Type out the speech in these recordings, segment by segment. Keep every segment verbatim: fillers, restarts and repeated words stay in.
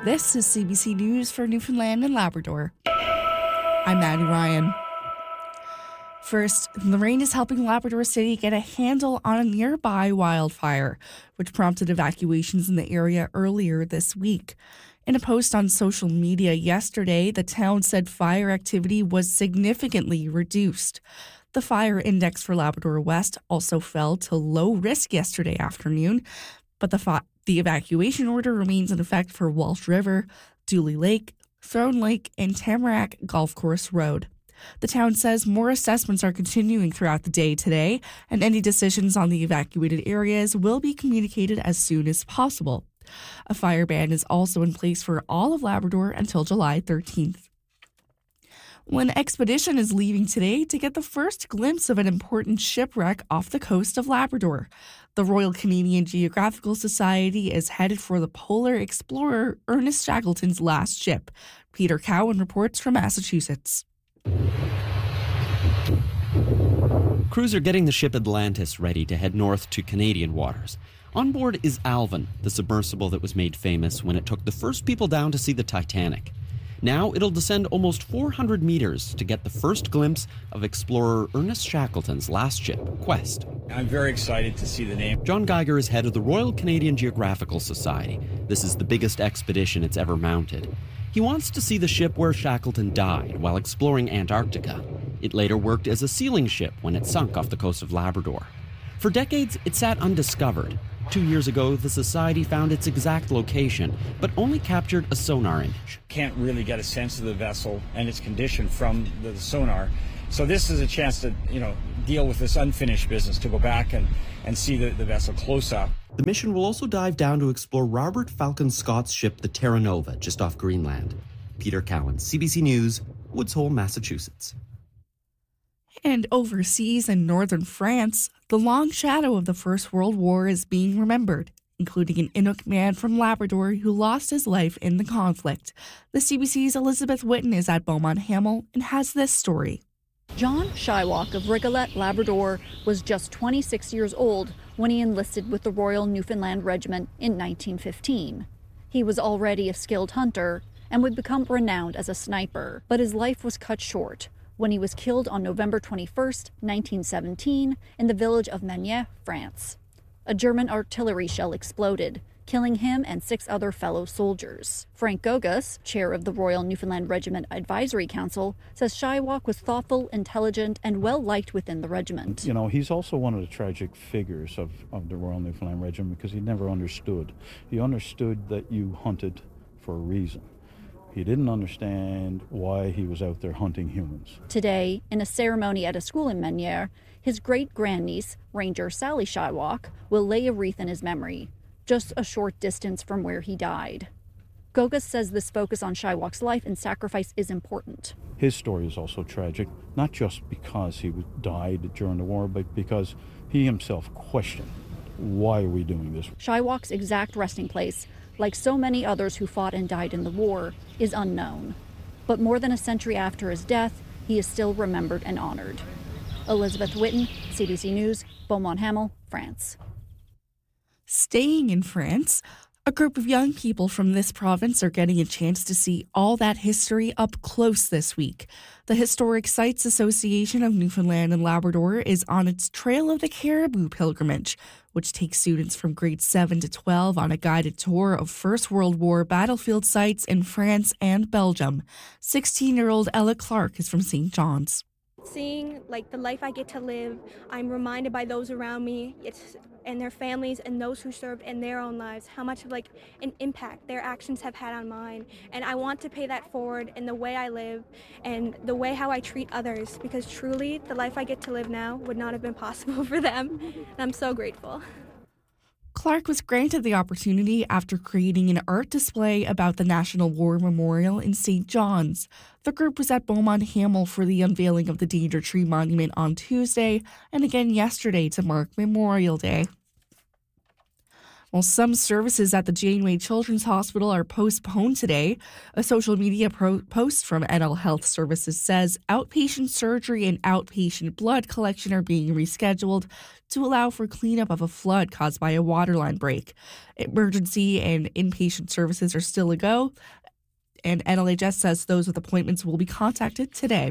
This is C B C News for Newfoundland and Labrador. I'm Maddie Ryan. First, the rain is helping Labrador City get a handle on a nearby wildfire, which prompted evacuations in the area earlier this week. In a post on social media yesterday, the town said fire activity was significantly reduced. The fire index for Labrador West also fell to low risk yesterday afternoon, but the fi- the evacuation order remains in effect for Walsh River, Dooley Lake, Throne Lake, and Tamarack Golf Course Road. The town says more assessments are continuing throughout the day today, and any decisions on the evacuated areas will be communicated as soon as possible. A fire ban is also in place for all of Labrador until July thirteenth. One expedition is leaving today to get the first glimpse of an important shipwreck off the coast of Labrador. The Royal Canadian Geographical Society is headed for the polar explorer Ernest Shackleton's last ship. Peter Cowan reports from Massachusetts. Crews are getting the ship Atlantis ready to head north to Canadian waters. On board is Alvin, the submersible that was made famous when it took the first people down to see the Titanic. Now it'll descend almost four hundred meters to get the first glimpse of explorer Ernest Shackleton's last ship, Quest. I'm very excited to see the name. John Geiger is head of the Royal Canadian Geographical Society. This is the biggest expedition it's ever mounted. He wants to see the ship where Shackleton died while exploring Antarctica. It later worked as a sealing ship when it sunk off the coast of Labrador. For decades, it sat undiscovered. Two years ago, the Society found its exact location, but only captured a sonar image. Can't really get a sense of the vessel and its condition from the, the sonar. So this is a chance to, you know, deal with this unfinished business, to go back and, and see the, the vessel close up. The mission will also dive down to explore Robert Falcon Scott's ship, the Terra Nova, just off Greenland. Peter Cowan, C B C News, Woods Hole, Massachusetts. And overseas in northern France, the long shadow of the First World War is being remembered, including an Inuk man from Labrador who lost his life in the conflict. The C B C's Elizabeth Witten is at Beaumont Hamel and has this story. John Shylock of Rigolet, Labrador, was just twenty-six years old when he enlisted with the Royal Newfoundland Regiment in nineteen fifteen. He was already a skilled hunter and would become renowned as a sniper, but his life was cut short when he was killed on November twenty-first, nineteen seventeen, in the village of Magny, France. A German artillery shell exploded, killing him and six other fellow soldiers. Frank Gogas, chair of the Royal Newfoundland Regiment Advisory Council, says Shylock was thoughtful, intelligent, and well-liked within the regiment. You know, he's also one of the tragic figures of, of the Royal Newfoundland Regiment because he never understood. He understood that you hunted for a reason. He didn't understand why he was out there hunting humans. Today, in a ceremony at a school in Magny, his great-grandniece, Ranger Sally Shylock, will lay a wreath in his memory, just a short distance from where he died. Gogas says this focus on Shylock's life and sacrifice is important. His story is also tragic, not just because he died during the war, but because he himself questioned, why are we doing this? Shylock's exact resting place, like so many others who fought and died in the war, is unknown. But more than a century after his death, he is still remembered and honored. Elizabeth Witten, C B C News, Beaumont Hamel, France. Staying in France, a group of young people from this province are getting a chance to see all that history up close this week. The Historic Sites Association of Newfoundland and Labrador is on its Trail of the Caribou pilgrimage, which takes students from grades seven to twelve on a guided tour of First World War battlefield sites in France and Belgium. sixteen-year-old Ella Clark is from Saint John's. Seeing like the life I get to live, I'm reminded by those around me, it's and their families and those who served in their own lives, how much of like an impact their actions have had on mine. And I want to pay that forward in the way I live and the way how I treat others, because truly the life I get to live now would not have been possible for them. And I'm so grateful. Clark was granted the opportunity after creating an art display about the National War Memorial in Saint John's. The group was at Beaumont Hamel for the unveiling of the Danger Tree Monument on Tuesday and again yesterday to mark Memorial Day. Well, some services at the Janeway Children's Hospital are postponed today. A social media pro- post from N L Health Services says outpatient surgery and outpatient blood collection are being rescheduled to allow for cleanup of a flood caused by a waterline break. Emergency and inpatient services are still a go, and N L H S says those with appointments will be contacted today.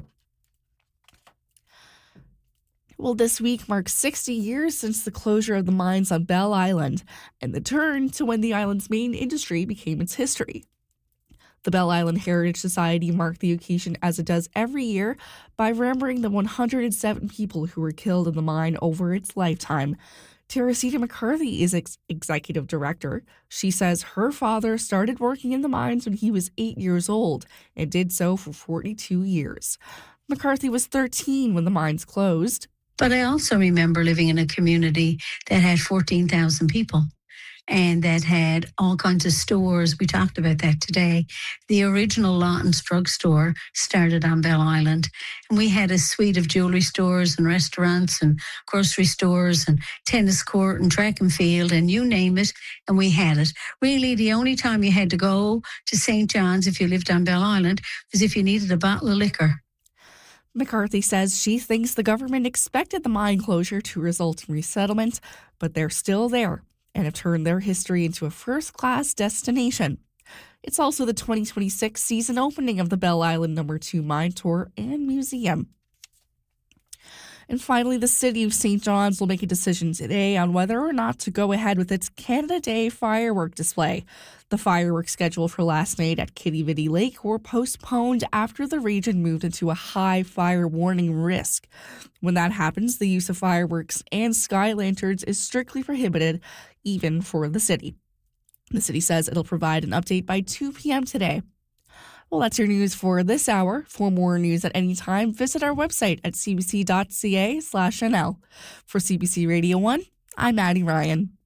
Well, this week marks sixty years since the closure of the mines on Bell Island and the turn to when the island's main industry became its history. The Bell Island Heritage Society marked the occasion, as it does every year, by remembering the one hundred seven people who were killed in the mine over its lifetime. Teresita McCarthy is ex- executive director. She says her father started working in the mines when he was eight years old and did so for forty-two years. McCarthy was thirteen when the mines closed. But I also remember living in a community that had fourteen thousand people and that had all kinds of stores. We talked about that today. The original Lawton's drugstore started on Bell Island, and we had a suite of jewelry stores and restaurants and grocery stores and tennis court and track and field and you name it, and we had it. Really, the only time you had to go to Saint John's if you lived on Bell Island was if you needed a bottle of liquor. McCarthy says she thinks the government expected the mine closure to result in resettlement, but they're still there and have turned their history into a first-class destination. It's also the twenty twenty-six season opening of the Bell Island Number two Mine Tour and Museum. And finally, the city of Saint John's will make a decision today on whether or not to go ahead with its Canada Day firework display. The fireworks scheduled for last night at Kitty Vitty Lake were postponed after the region moved into a high fire warning risk. When that happens, the use of fireworks and sky lanterns is strictly prohibited, even for the city. The city says it'll provide an update by two p.m. today. Well, that's your news for this hour. For more news at any time, visit our website at cbc.ca slash NL. For C B C Radio one, I'm Maddie Ryan.